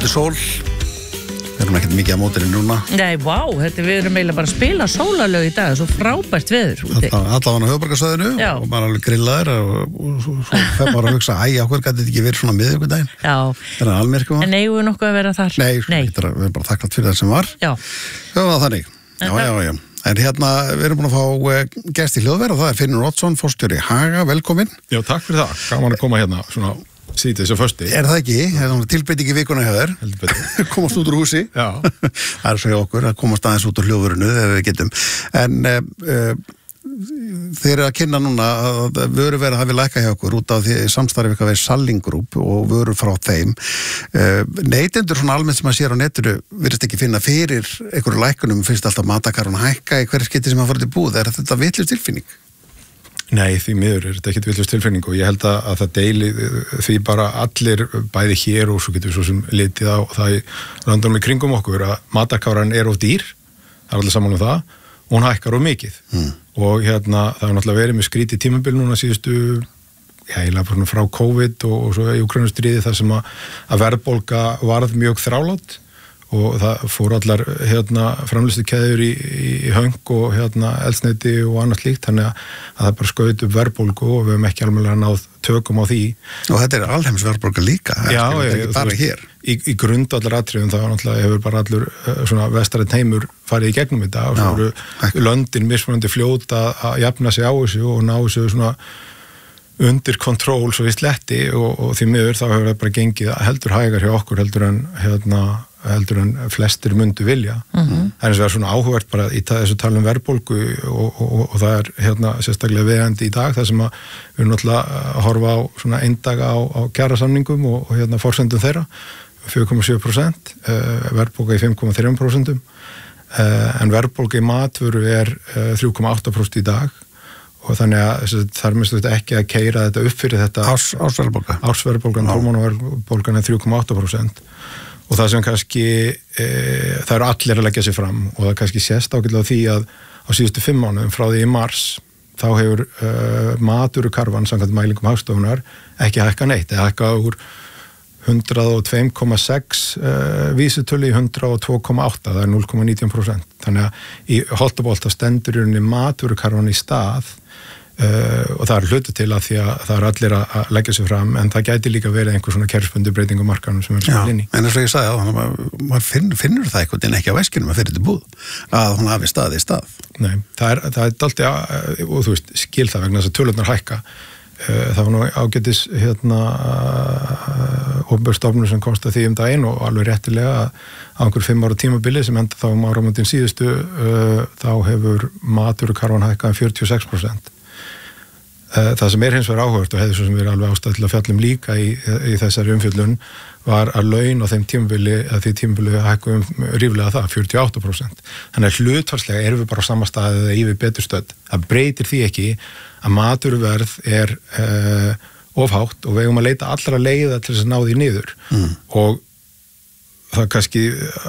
svolítið sól. Við erum ekkert mikið á mótinu núna. Nei, vá, við erum eiginlega bara að spila sólarlög í dag, svo frábært veður úti. Allavega á höfuðborgarsvæðinu og bara alveg grillaður og svo fer maður að hugsa, okkur gæti þetta ekki verið svona miðvikudaginn. Já. Það almerkum var. En eigum við nokkuð að vera þar? Nei, við erum bara þakklátt fyrir það sem var. Já. Það var þannig. Já. En við erum búin að fá gest í hljóðverð og það Finnur Oddsson, forstjóri Haga, velkominn. Já, takk fyrir það. Gaman að koma hérna svona síðdegis á föstu. Það ekki? Það tilbreyting í vikuna hjá þér. Komast út úr húsi. Já. Það að segja okkur að komast aðeins út úr hljóðverðinu ef við getum. En þeir eru að kynna núna að vöruverð hafi lækkað hjá okkur út af því samstarfið eitthvað við Salling Group og vörur frá þeim. Neytendur svona almennt sem að sér á netinu virðist ekki finna fyrir einhverju lækkunum, finnst alltaf matakarun hækka í hverju skipti sem að fara til búð. Er þetta vitlaus tilfinning? Nei, því miður er þetta ekkert vitlaus tilfinning og ég held að það deili því bara allir bæði hér og svo getur við svo sem litið á það í löndunum í kringum okkur að matakáran er of dýr, það er allir saman það, og hún hækkar of mikið. Og það er náttúrulega verið með skrítið tímabil núna síðustu, eiginlega frá COVID og svo í Úkraínustríði þar sem að verðbólga varð mjög þrálát og það fór allar framleiðslukeðjur í höng og eldsneyti og annað slíkt, þannig að það bara skaut upp verðbólgu og við höfum ekki alveg náð tökum á því. Og þetta er alheimsverðbólga líka, ekki bara hér. Í grundvallaratriðum þá náttúrulega hefur bara allur svona vestrænn heimur farið í gegnum þetta og svo eru löndin mismunandi fljót að jafna sig á þessu og ná þessu svona undir kontról svo við sletti og því miður þá hefur það bara gengið heldur hægar hjá okkur heldur en flestir mundu vilja. Það er eins og það svona áhugavert bara í þessu tala verðbólgu og það er sérstaklega viðeigandi í dag þar sem að við erum náttúrulega að horfa á svona eindaga á kjarasamningum og forsendum þeirra 4,7%, verðbólga í 5,3%, en verðbólga í matvöru er 3,8% í dag og þannig að þar minnst þetta ekki að keyra þetta upp fyrir þetta ársverðbólga. Ársverðbólgan, 12 mánaða verðbólgan er 3,8%. Og það sem kannski, það eru allir að leggja sig fram og það kannski sést ágætlega því að á síðustu 5 mánuðum frá því í mars þá hefur matvörukarfan samkvæmt mælingum Hagstofunnar ekki hækkað neitt, það hækkað úr 102,6 vísitölu í 102,8, það er 0,19%. Þannig að í Holtabolta stendur í rauninni matvörukarfan í stað og það er hluti til að því að það er allir að leggja sig fram en það gæti líka verið einhver svona kerfsbundi breyting á markanum sem er svona inn í. En eins og ég sagði á þannig að maður finnur það eitthvað en ekki á veskinum að fyrir til búð að hún hafi staði í stað. Nei, það er dálítið og þú veist, skil það vegna þess að tölurnar hækka. Það var nú ágætis opinberstofnun sem komst að því daginn og alveg réttilega að á einhver 5 ára tímabili sem enda þá áramótin síðustu þá hefur matvörukarfan hækkað 46%. Það sem er hins vegar áhugavert og hefði svo sem við erum alveg ástæð til að fjallum líka í þessari umfjöllun var að laun á þeim tímabili hækkuðum ríflega það, 48%. Þannig að hlutfallslega erum við bara á sama staði eða yfir betur stödd. Það breytir því ekki að matvöruverð er of hátt og við eigum að leita allra leiða til þess að ná því niður. Og það kannski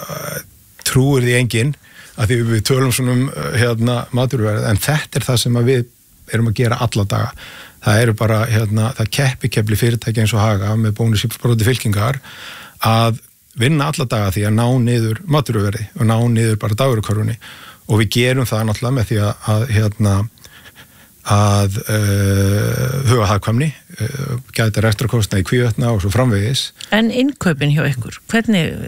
trúir því enginn að því við tölum svona matvöruverð en þetta er það sem að við erum að gera alla daga. Það eru bara, það keppikefli fyrirtæki eins og Haga með bónusípsbróti fylkingar að vinna alla daga því að ná niður matvöruverði og ná niður bara dagvörukorfunni og við gerum það náttúrulega með því að huga hagkvæmni, gæta rekstrakostnaði í kvívetna og svo framvegis. En innkaupin hjá ykkur, hvernig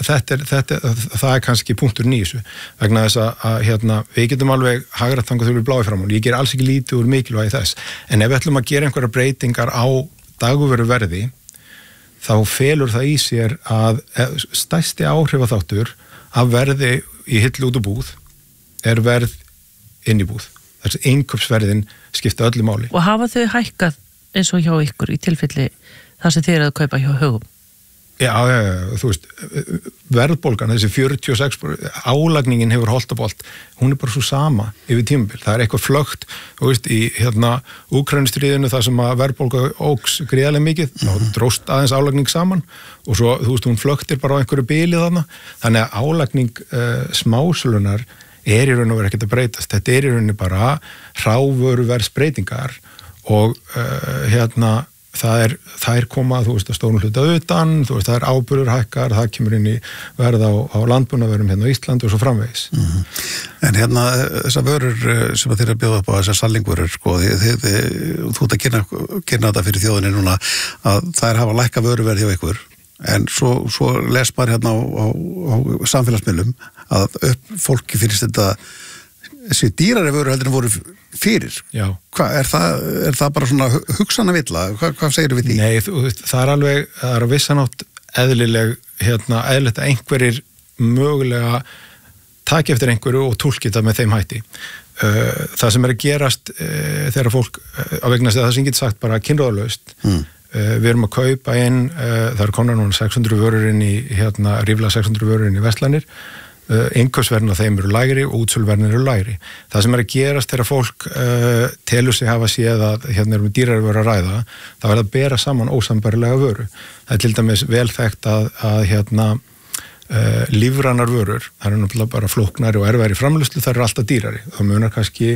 það er kannski punkturinn í þessu vegna þess að við getum alveg hagrætt þangað þau bláði fram og ég ger alls ekki lítið úr mikilvægi þess en ef við ætlum að gera einhverja breytingar á dagvöruverði þá felur það í sér að stærsti áhrifaþáttur af verði í hillu út og búð er verð inn í búð. Þessi innkaupsverðin skipta öllu máli. Og hafa þau hækkað eins og hjá ykkur í tilfelli þar sem þið eru að kaupa hjá Hugum? Já, þú veist, verðbólgan, þessi 46%, álagningin hefur Holtabolt, hún er bara svo sama yfir tímabil. Það er eitthvað flögt, þú veist, í Úkraínustríðinu þar sem að verðbólga óks gríðarlega mikið, þá dróst aðeins álagning saman og svo, þú veist, hún flögtir bara á einhverju bili þarna. Þannig að álagning smásölunar er í raun og verið ekkert að breytast. Þetta er í rauninni bara hrávöruverðsbreytingar og það koma, þú veist, að stórum hluta utan, þú veist, það áburður hækkar, það kemur inn í verð á landbúnaðarvörum hérna á Íslandi og svo framvegis. En hérna þessar vörur sem að þeir að bjóða upp á þessar sallingvörur, sko, þú ert að kynna þetta fyrir þjóðinni núna að þær hafa lækka vöruverð hjá ykkur, en svo les maður hérna á samfélagsmiðlum að fólki finnst þetta þessi dýrari vörur heldur en voru fyrir. Já. Er það bara svona hugsanavilla? Hvað segirðu við því? Nei, það er að vissanátt eðlilegt að einhverjir mögulega taki eftir einhverju og túlki það með þeim hætti. Það sem að gerast þegar fólk á vegna þess að það sem getur sagt bara kynróðalaust. Við erum að kaupa inn, það er konar núna 600 vörur inn í ríflega 600 vörur inn í verslanir. Innkaupsverðin á þeim eru lægri og útsöluverðin eru lægri. Það sem er að gerast þegar fólk telur sig hafa séð að hérna erum við dýrari vöru að ræða, það verður að bera saman ósambærilega vöru. Það er til dæmis vel þekkt að lífrænar vörur, það eru náttúrulega bara flóknari og erfæri framleiðslu, það eru alltaf dýrari. Það munar kannski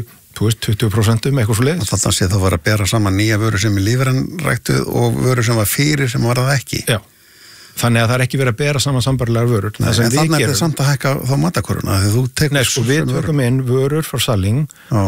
20% eitthvað svo leiðis. Þannig að það var að bera saman nýja vöru sem er lífræn ræktuð og vöru sem var fyrir sem var það ekki. Já. Þannig að það er ekki verið að bera saman sambarilegar vörur. Nei, en þannig er þetta samt að hækka þá matakoruna þegar þú tekur... Nei, sko, við tökum inn vörur frá Salling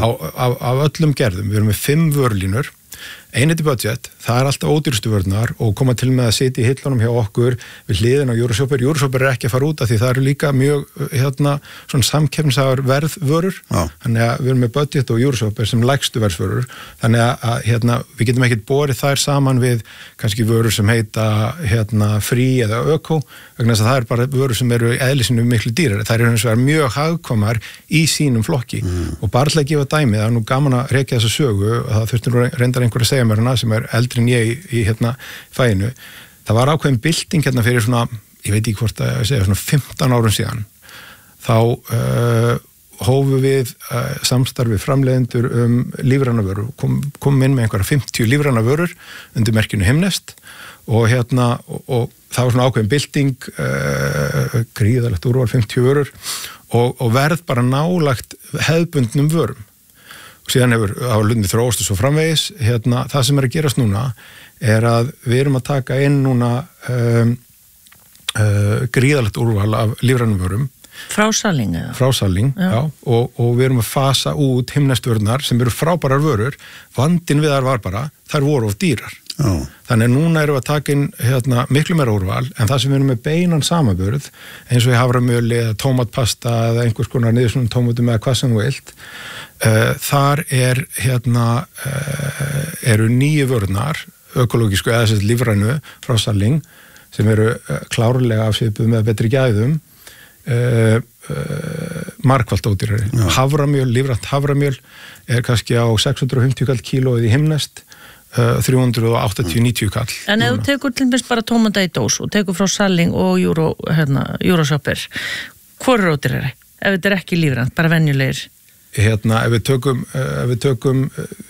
af öllum gerðum. Við erum með 5 vörulínur, einhætti budget, það er alltaf ódýrustu vörurnar og koma til með að sitja í hillunum hjá okkur við hliðin á Euroshopper. Euroshopper er ekki að fara út af því það eru líka mjög svona samkeppnishagar verðvörur. Þannig að við erum með budget og Euroshopper sem lægstu verðvörur. Þannig að við getum ekkert borið þær saman við kannski vörur sem heita Free eða Öko, vegna þess að það er bara vörur sem eru eðlisinu miklu dýrari. Það eru hins vegar mjög hagkvæmar í sínum flokki. Og bara til að gefa dæmi, það er nú gaman að rekja þessa sögu, það þurfti nú reyndar einhver að segja mér hana sem er eldri en ég í fæinu. Það var ákveðin bylting fyrir svona, ég veit ekki hvort að segja, svona 15 árum síðan. Þá hófu við samstarfi framleiðendur lífrænar vörur, komum inn með einhverja 50 lífrænar vörur undir merkinu Himnest og og það var svona ákveðin bylting, gríðalegt úrval 50 vörur og verð bara nálagt hefðbundnum vörum. Og síðan hefur hlutinni þróast og svo framvegis, það sem er að gerast núna er að við erum að taka inn núna gríðalegt úrval af lífrænum vörum. Frá Salling eða? Frá Salling, já. Og við erum að fasa út himnestvörurnar sem eru frábærar vörur. Vandinn við þar var bara, þær voru of dýrar. Þannig að núna erum við að taka inn miklu meira úrval, en það sem við erum með beinan samanburð, eins og í haframjöli eða tómatpasta eða einhvers konar niðursunum tómatum eða hvað sem þú vilt, þar eru 9 vörurnar, ökológísku eða þessi lífrænu frá Salling, sem eru klárlega afsvipuð með betri gæðum, margfalt ódýrari. Haframjöl, lífrænt haframjöl er kannski á 650 kall kílóið í Himnest, 380-90 kall. En ef þú tekur til dæmis bara tómata í dós og tekur frá Salling og Euroshopper, hvor er ódýrari? Ef þetta er ekki lífrænt, bara venjulegir? Ef við tökum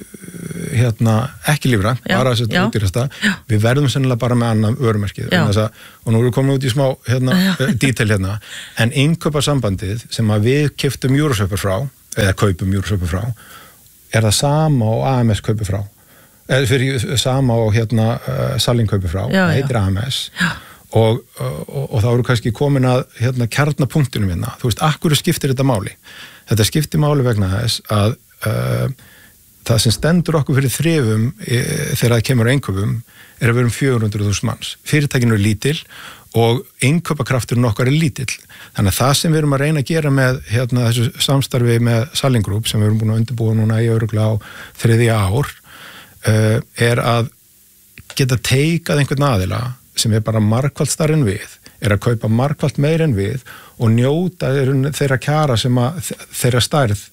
ekki lífrænt, bara þess að ódýrasta, við verðum sennilega bara með annan vörumerkið. Og nú erum við komin út í smá dítel en innkauparsambandið sem að við keyptum Euroshopper frá, eða kaupum Euroshopper frá, er það sama og AMS kaupir frá. Fyrir sama og Salling kaupir frá, það heitir AMS. Og þá eru kannski komin að kjarnapunktunum hérna. Þú veist, akkur skiptir þetta máli? Þetta skiptir máli vegna þess að það sem stendur okkur fyrir þrifum þegar það kemur á innkaupum er að við erum 400.000 manns. Fyrirtækinu er lítil og innkaupakrafturinn okkar er lítill. Þannig að það sem við erum að reyna að gera með þessu samstarfi með Salling Group sem við erum búin að undirbúa núna í örugglega á 3. ár er að geta teikað einhvern aðila sem er bara margfalt stærri en við, er að kaupa margfalt meir en við og njóta þeirra kjara sem að þeirra stærð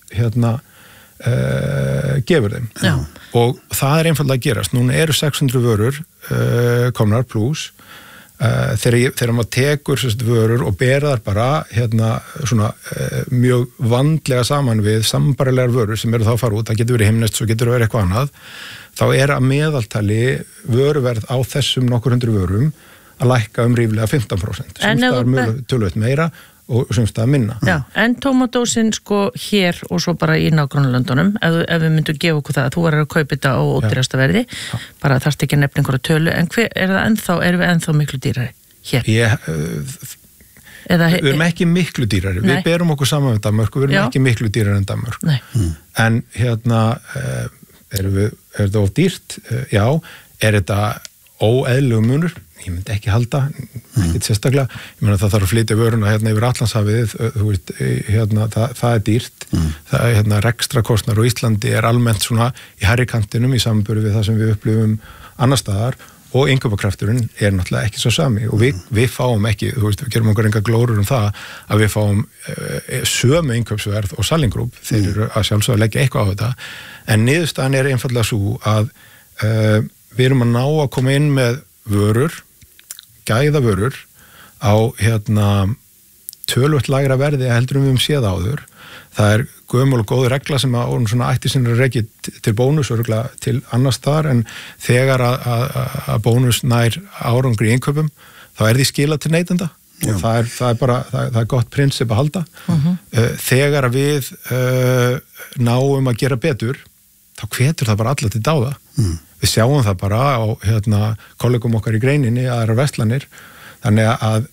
gefur þeim. Og það er einfaldlega að gerast. Núna eru 600 vörur komnar plus þegar maður tekur vörur og bera þar bara svona mjög vandlega saman við sambarilegar vörur sem eru þá að fara út, það getur verið Himnest, svo getur verið eitthvað annað, þá er að meðaltali vöruverð á þessum nokkur hundru vörum að lækka ríflega 15%. Sumstaðar töluvert meira og sumstað minna. Já, en tómadósin sko hér og svo bara í nágrannlöndunum, ef við myndum gefa okkur það að þú varir að kaupa þetta á ódýrasta verði, bara þarfst ekki að nefna einhverja tölu, en erum við ennþá miklu dýrari hér? Við erum ekki miklu dýrari, við berum okkur saman með Danmörk, við erum ekki miklu dýrari en Danmörk. En er þetta of dýrt? Já. Er þetta óeðlilegu munur? Ég myndi ekki halda, ekkert sérstaklega. Ég meina það þarf að flytja vöruna yfir Atlantshafið, þú veist, það er dýrt. Það er rekstrakostnaður og Íslandi er almennt svona í hærri kantinum í samanburði við það sem við upplifum annar staðar. Og innkaupakrafturinn er náttúrulega ekki svo sami og við fáum ekki, þú veist, við gerum okkur enga glórur það að við fáum sömu innkaupsverð og Salling-Group, þeir eru að sjálfsögða leggja eitthvað á þetta, en niðurstaðan er einfaldlega svo að við erum að ná að koma inn með vörur, gæða vörur á tölvöld lægra verði heldur við séð áður. Það er gömul og góð regla sem að ætti sinni að rekja til bónus og til annars þar en þegar að bónus nær árangri í innkaupum þá er því skilað til neytenda og það er gott prinsip að halda. Þegar að við náum að gera betur þá hvetur það bara alla til dáða. Við sjáum það bara á kollegum okkar í greininni aðrar verslanir þannig að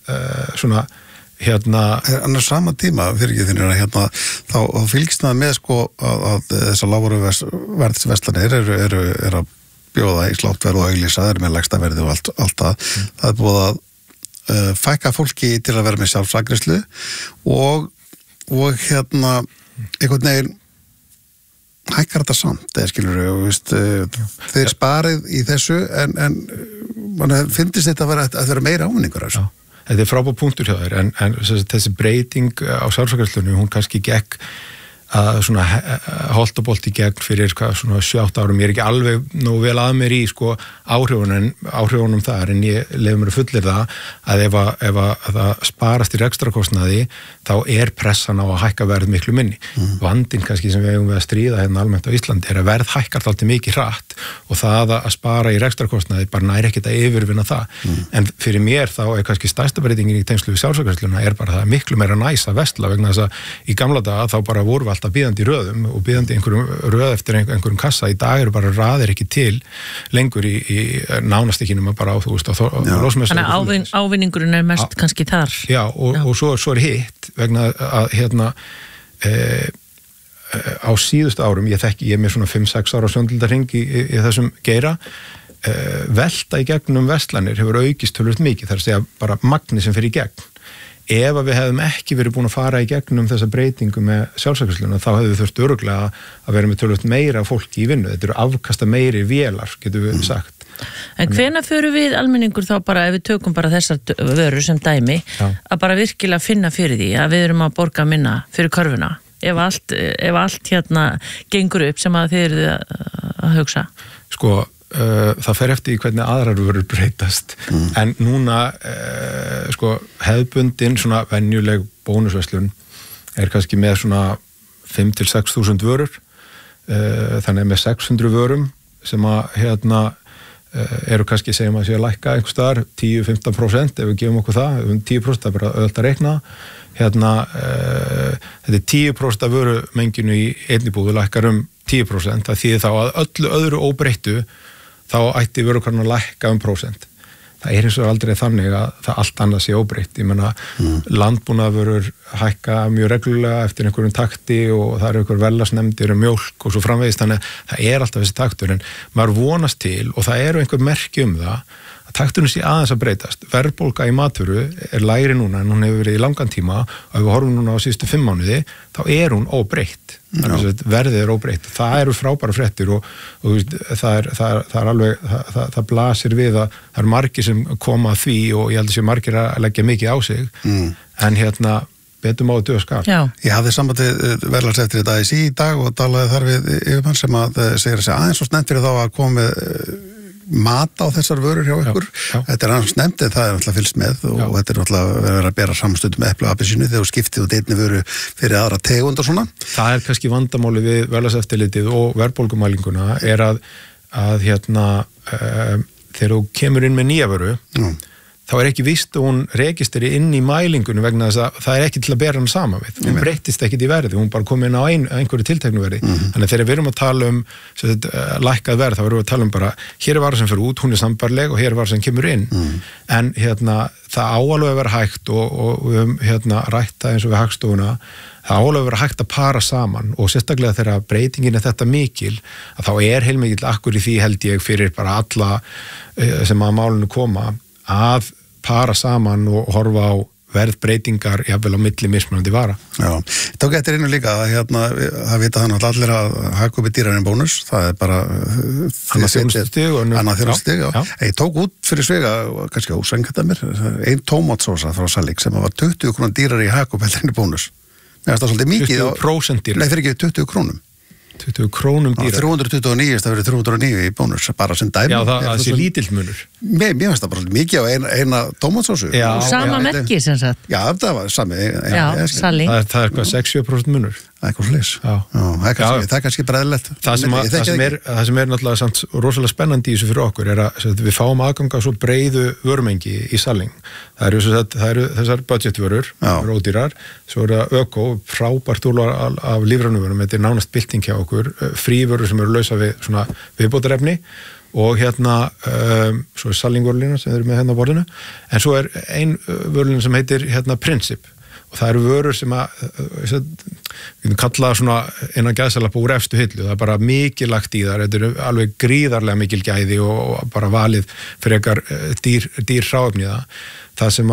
annars sama tíma fyrir ekki þínir þá fylgst það með sko að þessar lágvaru verðsverslanir eru að bjóða í sláttverð og auglýsa, það eru með lægsta verði og allt það. Það er búið að fækka fólki til að vera með sjálfsagrislu og einhvern veginn hækkar þetta samt, eða skilur þeir sparið í þessu en mann finnst þetta að vera meira ávinningur þessu. Þetta er frábær punktur hjá þér, en þessi breyting á sjálfsagrislunni, hún kannski gekk að svona holt og bolt í gegn fyrir svona 7-8 árum. Ég er ekki alveg nógu vel að mér í áhrifunum þar, en ég leyfi mér að fullir það að ef það sparast í rekstrakostnaði, þá er pressan á að hækka verð miklu minni. Vandinn kannski sem við eigum við að stríða almennt á Íslandi er að verð hækkar alltaf mikið hratt og það að spara í rekstrakostnaði bara næri ekkert að yfirvinna það. En fyrir mér þá er kannski stærsta breytingin í tengslu við sjálfsagrisluna er bara það miklu meira næs að versla vegna þess að í gamla daga þá bara voru alltaf bíðandi í röðum og bíðandi einhverjum röð eftir einhverjum kassa. Í dag eru bara raðir ekki til lengur í nánastekkinum bara á, þú veist, á lósmessu. Þannig að ávinningurinn er mest kannski þar. Já, og svo er hitt vegna að á síðustu árum, ég er með svona 5-6 ára sjóndildarhring í þessum geira, velta í gegnum verslanir hefur aukist tölvöld mikið, þar að segja bara magni sem fyrir í gegn. Ef við hefðum ekki verið búin að fara í gegnum þessa breytingu með sjálfsagrisluna, þá hefðu þurft örugglega að vera með tölvöld meira fólki í vinnu. Þetta eru afkasta meiri vélar, getum við sagt. En hvenær förum við almenningur þá bara, ef við tökum bara þessar vörur sem dæmi, að bara virkilega finna fyrir því að við erum að borga minna fyrir körfuna, ef allt gengur upp sem að þið eruð að hugsa? Sko, það fer eftir í hvernig aðrar vörur breytast en núna hefðbundin svona venjuleg bónusverslun er kannski með svona 5.000-6.000 vörur þannig með 600 vörum sem að eru kannski segjum að sé að lækka einhvers staðar 10-15% ef við gefum okkur það 10% það er bara öðvöld að reikna þetta er 10% af vörumenginu í einni búðu lækkar 10%, það þýðir þá að öllu öðru óbreyttu þá ætti vörukarinn að lækka 1%. Það er eins og aldrei þannig að það allt annað sé óbreytt. Ég meina, landbúnaðarvörur hækka mjög reglulega eftir einhverjum takti og það eru einhver velasnefndir mjólk og svo framvegis, þannig að það er alltaf þessi taktur en maður vonast til og það eru einhver merki það að takturinn sé aðeins að breytast. Verðbólga í matvöru er lægri núna en hún hefur verið í langan tíma og ef við horfum núna á síðustu 5 mánuði þá er hún óbreytt. Verðið er óbreytt. Það eru frábæra fréttir og það er alveg, það blasir við að það eru margir sem koma að því og ég held að sé margir að leggja mikið á sig en betum á að duga skal. Ég hafði sambandið verðlagseftir þetta ASÍ í dag og talaði þar við yfirmann sem að segir að aðeins og snemmt fyrir þá að koma með mat á þessar vörur hjá ykkur. Þetta er annars nefnt en það er alltaf fylgst með og þetta er alltaf verið að bera samstundum með epli og appelsínu þegar þú skiptið út einni vöru fyrir aðra tegund og svona. Það er kannski vandamáli við verðlagseftirlitið og verðbólgumælinguna er að þegar þú kemur inn með nýja vöru þá ekki víst að hún registri inn í mælingunum vegna þess að það ekki til að bera hann saman við. Hún breyttist ekkit í verði, hún bara kom inn á einhverju tilteknu verði. Þannig þegar við erum að tala lækkað verð, þá erum við að tala bara, hér vara sem fyrir út, hún sambarleg og hér vara sem kemur inn. En það áalveg að vera hægt og við höfum rætta eins og við Hagstofuna, það áalveg að vera hægt að para saman og sérstaklega þegar breytingin þetta mikil, að þá heilmikill akkur í því held ég fyrir bara alla sem að málinu koma að para saman og horfa á verðbreytingar jafnvel á milli mismunandi vara. Já, tók eftir einu líka að það vita þannig allir að Hagkaup dýrar en bónus, það bara annað þjónustustig. Ég tók út fyrir svega, kannski ósængata mér, ein tómatsósa frá Salík sem var 20 krónum dýrar í Hagkaup heldur en í bónus. Mér finnst það svolítið mikið 20% dýrar? Nei, fyrir ekki 20 krónum. 20 krónum dýrar. 329, það verið 309 í bónus, bara sem dæmi. Já, það sé lítill munur. Mér finnst það bara mikið á eina tómatsósu. Sama merki sem sagt. Já, það var sami. Já, Salík. Það eitthvað 6-7% munur. Eitthvað slis. Það kannski bræðilegt. Það sem náttúrulega samt rosalega spennandi í þessu fyrir okkur að við fáum aðgang á svo breiðu vörumengi í Salling. Það eru þessar budgetvörur, ódýrar, svo það öko, frábært úrval af lífrænuvörum, þetta nánast bylting hjá okkur, frívörur sem eru lausa við svona viðbótarefni og svo Salling-vörulína sem eru með á borðinu, en svo ein vörulína sem heitir Princip og það eru vörur sem við getum kallað svona innan gæðsalapa úr efstu hillu, það bara mikið lagt í þar, þetta eru alveg gríðarlega mikil gæði og bara valið fyrir ekkar dýr hráefni það sem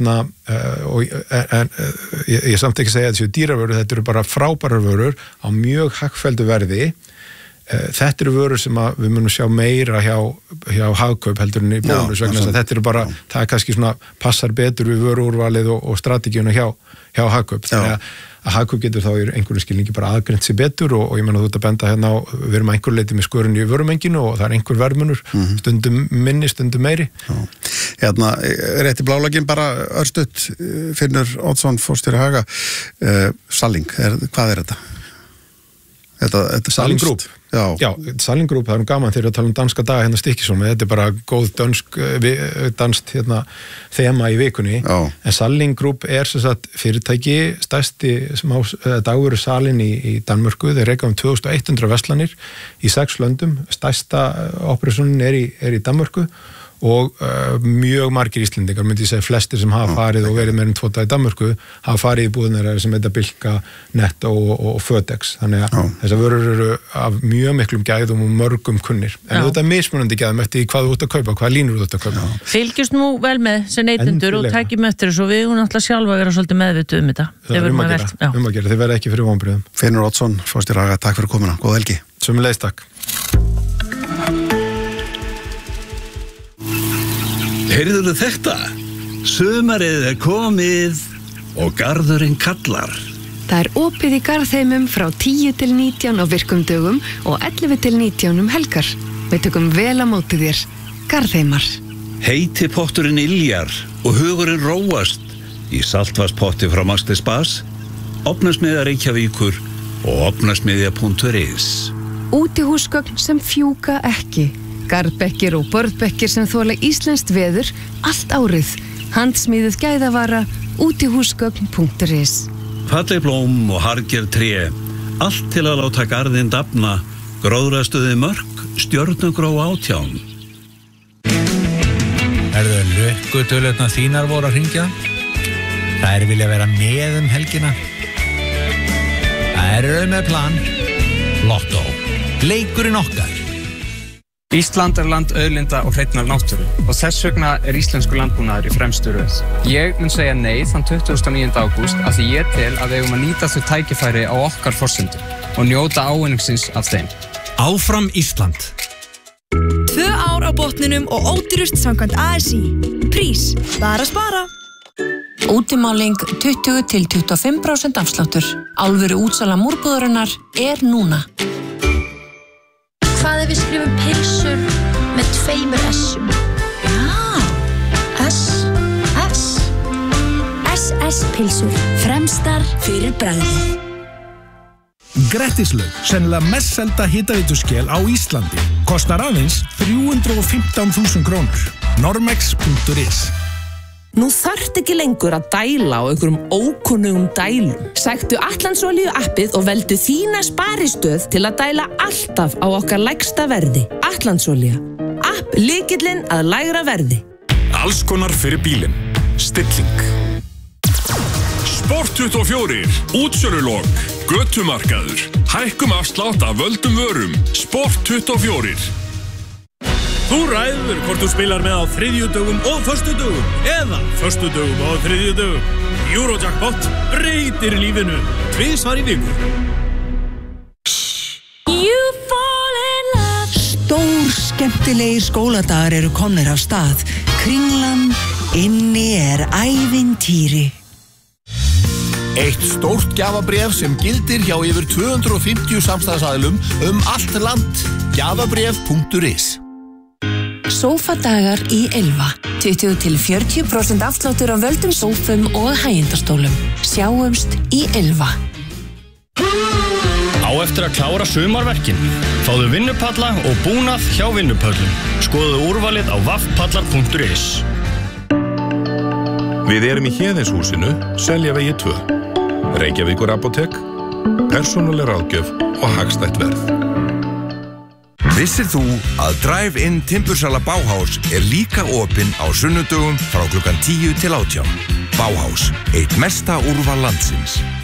ég samt ekki segja að þessu dýravörur, þetta eru bara frábærar vörur á mjög hagfelldu verði. Þetta eru vörur sem við munum sjá meira hjá Hagkaup heldur en í bónus vegna þess að þetta eru bara, það kannski svona passar betur við vöruúrvalið og strategíuna hjá Hagkaup. Þannig að Hagkaup getur þá í einhverju skilningi bara aðgreint sér betur og ég menna þú ert að benda á, við erum að einhverju leiti með skörin í vörumenginu og það einhver verðmunur, stundum minni, stundum meiri. Rétti blálaginn bara örstutt, Finnur Oddsson, forstjóri Haga, Salling, hvað þetta? Þetta Salling Group. Já, Salling Group, það gaman þegar við tala danska daga Stykkishólmi, þetta bara góð danskt þema í vikunni, en Salling Group sem sagt fyrirtæki, stærsti dagvörusalinn í Danmörku, þeir reka 2100 verslanir í 6 löndum, stærsta operasjónin í Danmörku og mjög margir Íslendingar, myndi ég segja flestir sem hafa farið og verið meirinn 2 daga í Danmörku, hafa farið í búðunar sem heita Bilka, Netto og Fötex. Þannig að þessar vörur eru af mjög miklum gæðum og mörgum kunnir. En þetta mismunandi gæðum eftir hvað þú ert að kaupa, hvað línur þú ert að kaupa. Fylgjast nú vel með sem neytendur og tækjum eftir þessu og við hún alltaf sjálfa að vera svolítið meðvituð þetta. Það er að gera, þið verða ekki fyrir vonbrigðum. Finnur Oddsson, forstjóri Haga, takk fyrir komuna. Góða helgi. Sömuleiðis, takk. Heyrðuðu þetta? Sumarið komið og garðurinn kallar. Það opið í Garðheimum frá 10 til 19 á virkum dögum og 11 til 19 helgar. Við tökum vel á móti þér. Garðheimar. Heiti potturinn yljar og hugurinn róast í saltvarspotti frá Maxti Spas, Ofnasmiðja Reykjavíkur og ofnasmiðja.is. Útihúsgögn sem fjúka ekki. Garðbekkir og börðbekkir sem þola íslenskt veður allt árið. Handsmíðuð gæðavara, útihúsgögn.is. Falleg blóm og harger tré, allt til að láta garðinn dafna, gróðrastuði mörk, stjörnugró 18. Lukkutölurnar þínar voru að hringja? Þær vilja vera með helgina? Þær eru með plan. Lotto. Leikurinn okkar. Ísland land auðlinda og hreinnar náttúru og þess vegna íslensku landbúnaður í fremstu röð. Ég mun segja nei þann 29. ágúst af því ég tel að við eigum að nýta þau tækifæri á okkar forsendum og njóta ávinningsins af þeim. Áfram Ísland. 2 ár á botninum og ódýrust samkvæmt ASI. Prís, bara spara. Útimáling 20 til 25% afsláttur. Alvöru útsala múrbúðarinnar núna. Hvað við skrifum pilsur með 2 S-um? Já, S. SS pilsur, fremstar fyrir bragðið. Grettislaug, sennilega mest selda hitaveiturskel á Íslandi. Kostar aðeins 315.000 krónur. Normex.is Nú þarft ekki lengur að dæla á einhverjum ókunnugum dælum. Sæktu Atlandsolíu appið og veldu þína sparistöð til að dæla alltaf á okkar lægsta verði. Atlandsolía. App lykillinn að lægra verði. Alls konar fyrir bílinn. Stilling. Sport 24. Útsölulok. Götumarkaður. Hækkum afslátt af völdum vörum. Sport 24. Þú ræður hvort þú spilar með á þriðjudögum og föstudögum eða föstudögum og þriðjudögum. Eurojackpot breytir lífinu tvisvar í viku. You fall in love. Stór skemmtilegir skóladagar eru komnir af stað. Kringlan, inni ævintýri. Eitt stórt gjafabréf sem gildir hjá yfir 250 samstæðsaðilum allt land. Gjafabréf.is. Sófadagar í Ylva. 20-40% afsláttur á völdum sófum og hægindastólum. Sjáumst í Ylva. Á eftir að klára sumarverkin. Fáðu vinnupalla og búnað hjá vinnupöllum. Skoðu úrvalið á vaffpallar.is. Við erum í Héðinshúsinu, Seljavegi 2. Reykjavíkur apótek, persónuleg ráðgjöf og hagstætt verð. Vissir þú að Drive-In timbursala Bauhaus líka opinn á sunnudögum frá klukkan 10 til 18? Bauhaus, eitt mesta úrval landsins.